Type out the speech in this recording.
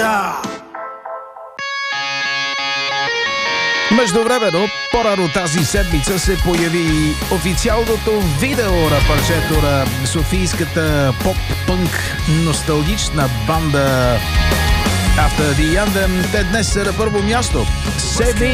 Междувременно, по-рано тази седмица се появи официалното видео на парчето на софийската поп-пънк носталгична банда After the Anthem. Те днес са на първо място.